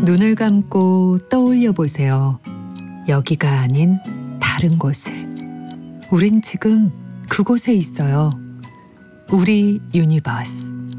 눈을 감고 떠올려 보세요. 여기가 아닌 다른 곳을. 우린 지금 그곳에 있어요. 우리 유니버스.